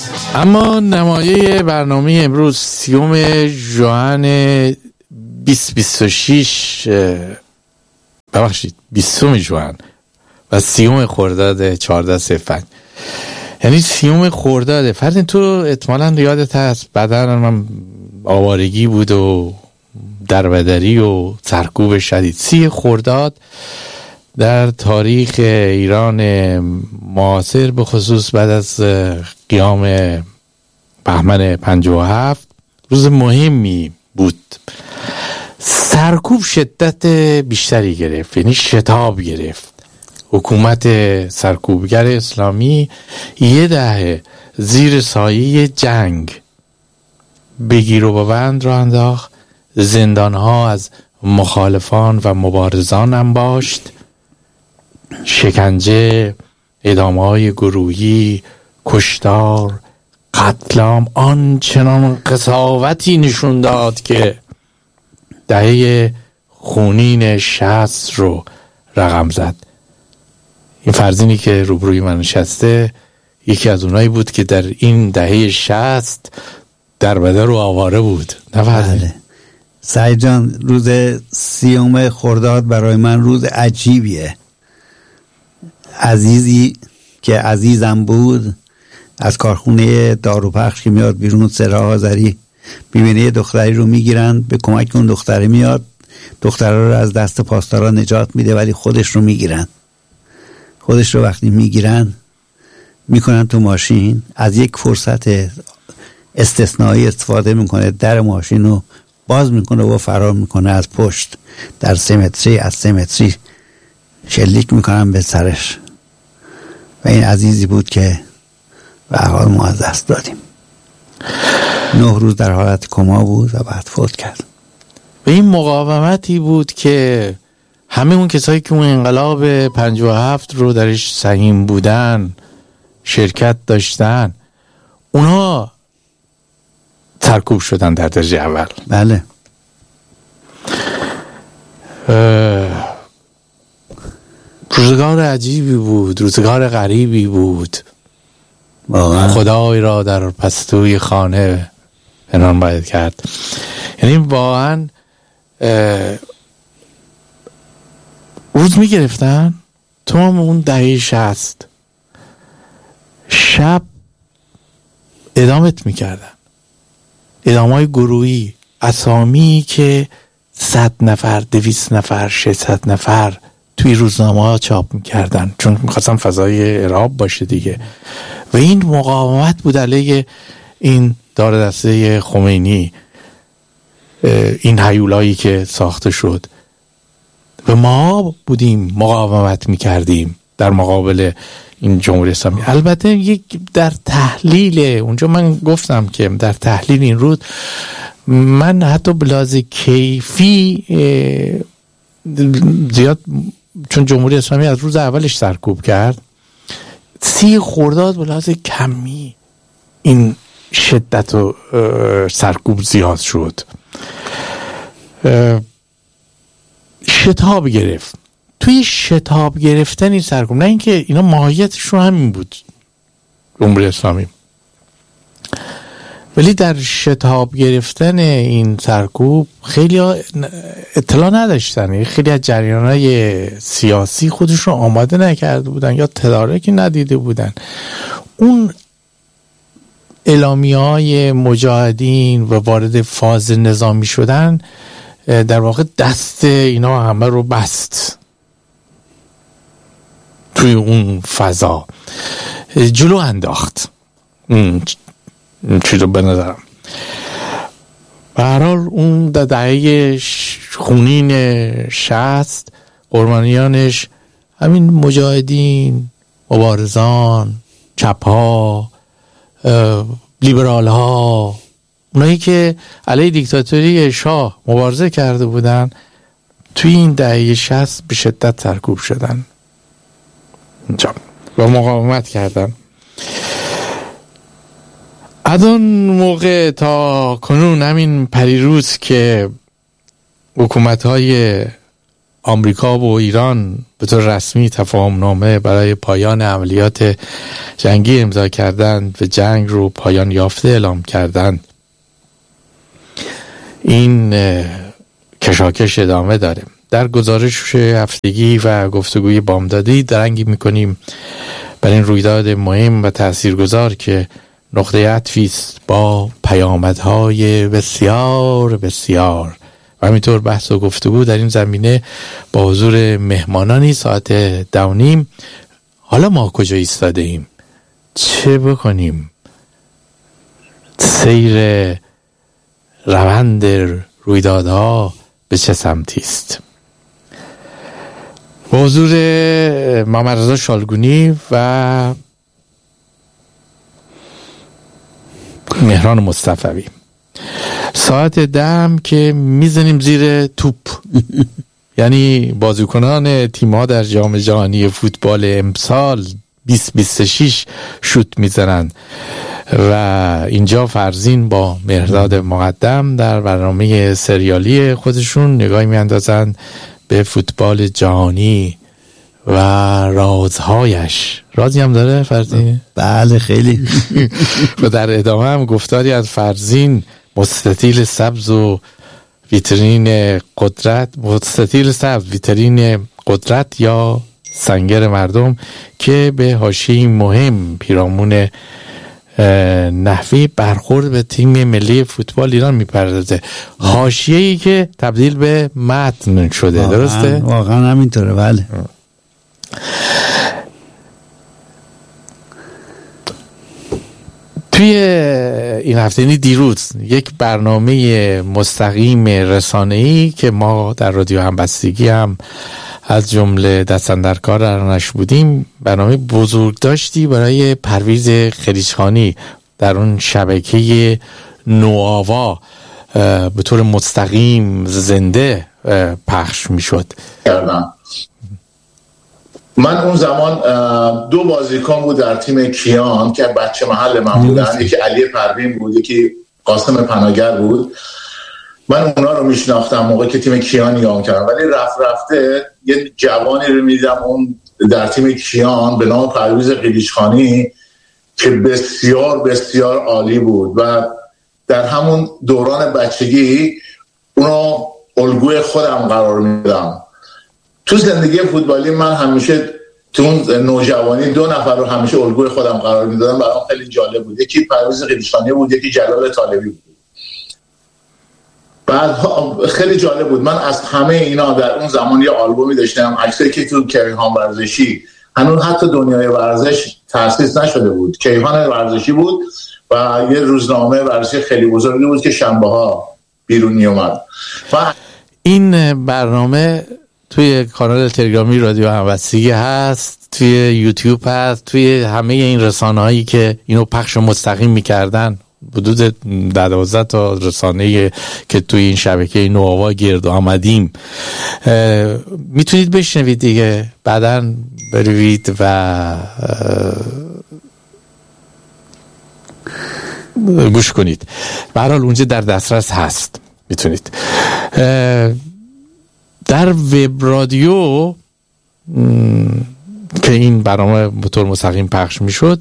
اما نمایه برنامه امروز 30 ژوئن 2026 ببخشید 20 ژوئن و 30 خرداد 1405 یعنی 30 خرداد. فرض تو احتمالاً یادت هست بعدا من آوارگی بود و دربدری و سرکوب شدید. 30 خرداد در تاریخ ایران معاصر به خصوص بعد از قیام بهمن 57 روز مهمی بود. سرکوب شدت بیشتری گرفت، یعنی شتاب گرفت. حکومت سرکوبگر اسلامی 10 دهه زیر سایه جنگ بگیر و ببند را انداخت، زندانها از مخالفان و مبارزان انباشت، شکنجه، اعدام‌های گروهی، کشتار، قتل عام آنچنان قساوتی نشون داد که دهه خونین 60 رو رقم زد. این فرزینی که روبروی من نشسته یکی از اونایی بود که در این دهه 60 دربدر و آواره بود. نه بله. سعید جان، روز 30 خرداد برای من روز عجیبیه. عزیزی که عزیزم بود از کارخونه داروپخش که میاد بیرون سراغ آذری میبینه یه دختری رو میگیرن، به کمک اون دختره میاد، دختره رو از دست پاسدارا نجات میده ولی خودش رو میگیرن. خودش رو وقتی میگیرن میکنن تو ماشین، از یک فرصت استثنایی استفاده میکنه، در ماشین رو باز میکنه و فرار میکنه از پشت، در 3 متری از 3 متری شلیک میکنن به سرش. و این عزیزی بود که به حال ما از دست دادیم. 9 روز در حالت کما بود و بعد فوت کرد. به این مقاومتی بود که همه اون کسایی که اون انقلاب 57 رو درش سهیم بودن، شرکت داشتن، اونها سرکوب شدن در درجه اول. بله. روزگار عجیبی بود، روزگار غریبی بود. واقعا خدای را در پستوی خانه پنهان باید کرد. یعنی واقعا روز می گرفتن تمام اون دهه 60 شب اعدامت می کردن، اعدامای گروهی، اسامی که 100 نفر 200 نفر 600 نفر توی روزنامه ها چاپ میکردن چون میخواستن فضای ارهاب باشه دیگه. و این مقاومت بود علیه این دار دسته خمینی، این هیولایی که ساخته شد و ما بودیم مقاومت میکردیم در مقابل این جمهوری اسلامی. البته یک در تحلیل اونجا من گفتم که در تحلیل این روز من حتی بلاز کیفی زیاد، چون جمهوری اسلامی از روز اولش سرکوب کرد، 30 خرداد بلاز کمی این شدت و سرکوب زیاد شد، شتاب گرفت. توی شتاب گرفتن این سرکوب، نه اینکه اینا ماهیتش رو همین بود جمهوری اسلامی، ولی در شتاب گرفتن این سرکوب خیلی اطلاع نداشتن، خیلی از جریان‌های سیاسی خودش رو آماده نکرده بودن یا تدارکی ندیده بودن. اون اعلامیه‌های مجاهدین و وارد فاز نظامی شدن در واقع دست اینا همه رو بست توی اون فضا، جلو انداخت چیزو به نظرم. به هر حال اون در دهه خونین 60 قربانیانش همین مجاهدین، مبارزان، چپ ها، لیبرال ها، اونایی که علیه دیکتاتوری شاه مبارزه کرده بودن توی این دهه 60 به شدت سرکوب شدن و مقاومت کردن. از اون موقع تا کنون همین پریروز که حکومت‌های آمریکا و ایران به طور رسمی تفاهمنامه برای پایان عملیات جنگی امضا کردند و جنگ رو پایان یافته اعلام کردند، این کشاکش ادامه داره. در گزارش هفتگی و گفتگوی بامدادی درنگی میکنیم بر این رویداد مهم و تاثیرگذار که نقطه عطفی است با پیامدهای بسیار بسیار و همینطور بحث و گفتگو در این زمینه با حضور مهمانانی ساعت 10:30. حالا ما کجا ایستاده ایم؟ چه بکنیم؟ سیر روند رویدادها به چه سمتی است؟ با حضور محمد رضا شالگونی و مهران مصطفوی ساعت 10 که میزنیم زیر توپ یعنی بازیکنان تیم‌ها در جام جهانی فوتبال امسال 2026 شوت میزنن و اینجا فرزین با مهرداد مقدم در برنامه سریالی خودشون نگاهی میاندازن به فوتبال جهانی و رازهایش. رازی هم داره فرزین؟ بله خیلی. و در ادامه هم گفتاری از فرزین، مستطیل سبز و ویترین قدرت، مستطیل سبز ویترین قدرت یا سنگر مردم، که به حاشیه مهم پیرامون نحوی برخورد به تیم ملی فوتبال ایران میپردازه. حاشیه‌ای که تبدیل به متن شده. درسته؟ واقعا همینطوره. بله. توی این هفته، یعنی دیروز، یک برنامه مستقیم رسانه‌ای که ما در رادیو همبستگی هم از جمله دست‌اندرکار ارانش بودیم، برنامه بزرگ داشتی برای پرویز خلیجخانی در اون شبکه نوآوا به طور مستقیم زنده پخش میشد. من اون زمان 2 بازیکن بود در تیم کیان که بچه محل من بودن، یکی علی پروین بود، یکی قاسم پناگر بود. من اونا رو میشناختم موقع که تیم کیان نگاه کردم، ولی رفته یه جوانی رو میدیدم اون در تیم کیان به نام پرویز خلیجخانی که بسیار بسیار عالی بود و در همون دوران بچگی اونو الگوی خودم قرار میدم. تو زندگی فوتبالی من همیشه تو اون نوجوانی 2 نفر رو همیشه الگوی خودم قرار میدادم. برام خیلی جالب بود. یکی پرویز خلیجخانی بود، یکی جلال طالبی بود. بعد خیلی جالب بود. من از همه اینا در اون زمان یه آلبومی داشتم، عکسایی که تو کیهان ورزشی، هنوز حتی دنیای ورزش تأسیس نشده بود، کیهان ورزشی بود و یه روزنامه ورزشی خیلی بزرگی بود که شنبه‌ها بیرون اومد. و این برنامه توی کانال تلگرامی رادیو همبستگی هست، توی یوتیوب هست، توی همه این رسانه‌هایی که اینو پخش مستقیم می‌کردن. حدود 12 تا رسانه‌ای که توی این شبکه نوآوا گرد آمدیم میتونید بشنوید دیگه، بعداً بروید و گوش کنید. به هر حال اونجا در دسترس هست، میتونید. در وب رادیو که این برنامه به طور مستقیم پخش میشد،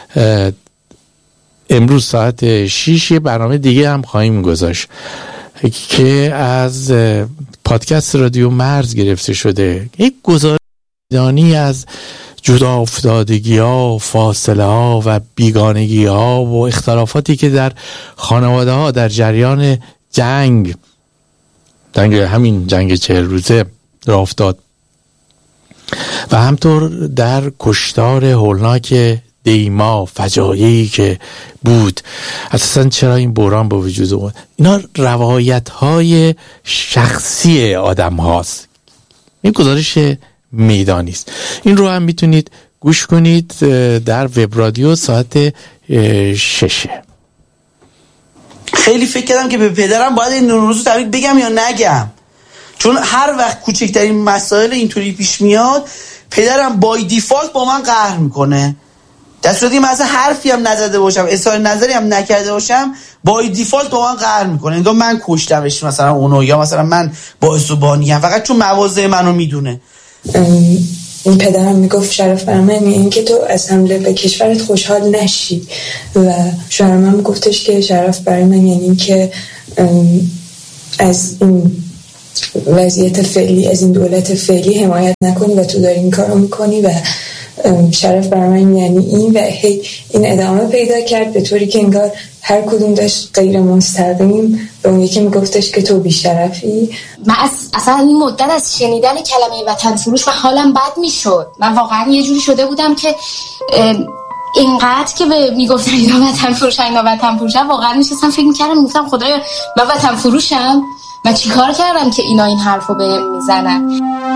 امروز ساعت 6 یه برنامه دیگه هم خواهیم گذاشت که از پادکست رادیو مرز گرفته شده. یک گزارش‌دانی از جدا افتادگی ها، فاصله ها و بیگانگی ها و اختلافاتی که در خانواده ها در جریان جنگ همین جنگ 40 روزه راه افتاد و همطور در کشتار هولناک دیما، فجایعی که بود، اساساً چرا این بحران به وجود اومد. اینا روایت های شخصی آدم هاست، این گزارش میدانی است. این رو هم میتونید گوش کنید در وب رادیو ساعت 6. خیلی فکر کردم که به پدرم باید این روزو تبریک بگم یا نگم، چون هر وقت کوچکترین مسائل اینطوری پیش میاد پدرم بای دیفالت با من قهر میکنه. در صورتی من اصلا حرفی هم نزده باشم، اظهار نظری هم نکرده باشم، با دیفالت با من قهر میکنه، انگار من کشتمش مثلا اونو، یا مثلا من باعث و بانیم، فقط چون مواضع منو میدونه. این پدرم میگفت شرف بر من این که تو از حمله به کشورت خوشحال نشی، و شوهرم هم گفتش که شرف برای من یعنی این که از این وضعیت فعلی، از این دولت فعلی حمایت نکنی و تو داری این کارو میکنی، و شرف برای من یعنی این، و هی این ادامه پیدا کرد به طوری که انگار هر کدوم داشت غیر مستقیم به اون یکی میگفتش که تو بیشرفی. من اصلا این مدت از شنیدن کلمه وطن فروش و حالم بد میشد. من واقعا یه جوری شده بودم که اینقدر که میگفتن اینا وطن فروشن واقعا میشستم فکر میکردم خدایا من وطن فروشم، من چی کار کردم که اینا این حرفو بهم میزنن.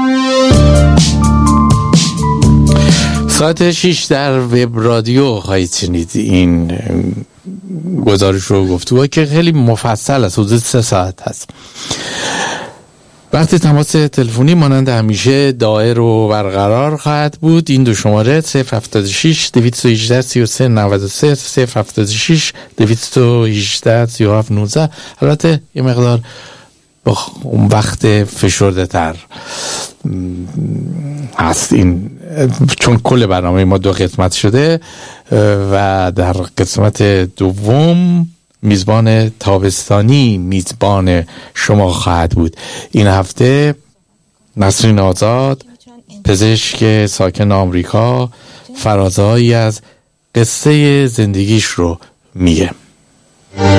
ساعت 6 در وب رادیو خواهید شنید این گزارش رو، گفتگو که خیلی مفصل است، حدود 3 ساعت هست. وقت تماس تلفنی مانند همیشه دائر و برقرار خواهد بود. این 2 شماره 076 218 33 93 076 218 37 19. البته یه مقدار با وقت فشرده تر هست این، چون کل برنامه ما 2 قسمت شده و در قسمت دوم میزبان تابستانی میزبان شما خواهد بود. این هفته نسرین آزاد، پزشک ساکن آمریکا، فرازهایی از قصه زندگیش رو میگه.